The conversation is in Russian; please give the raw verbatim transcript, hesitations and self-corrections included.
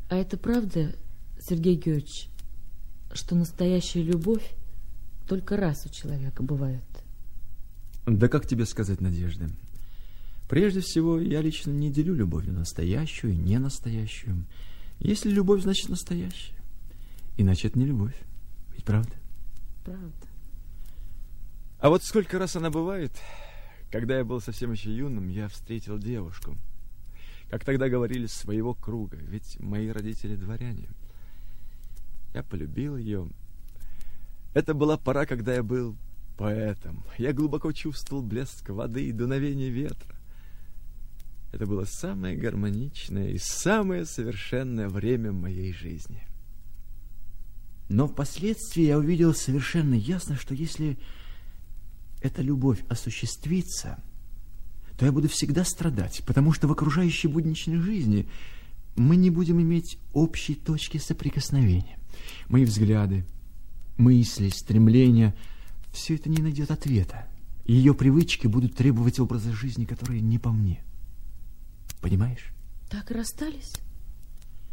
А это правда, Сергей Георгиевич, что настоящая любовь только раз у человека бывает? Да как тебе сказать, Надежда? Прежде всего, я лично не делю любовь на настоящую и ненастоящую. Если любовь, значит настоящая. Иначе это не любовь. Ведь правда? Правда. А вот сколько раз она бывает, когда я был совсем еще юным, я встретил девушку. Как тогда говорили, своего круга, ведь мои родители дворяне. Я полюбил ее. Это была пора, когда я был поэтом. Я глубоко чувствовал блеск воды и дуновение ветра. Это было самое гармоничное и самое совершенное время моей жизни. Но впоследствии я увидел совершенно ясно, что если эта любовь осуществится, то я буду всегда страдать, потому что в окружающей будничной жизни мы не будем иметь общей точки соприкосновения. Мои взгляды, мысли, стремления – все это не найдет ответа. Ее привычки будут требовать образа жизни, который не по мне. Понимаешь? Так и расстались?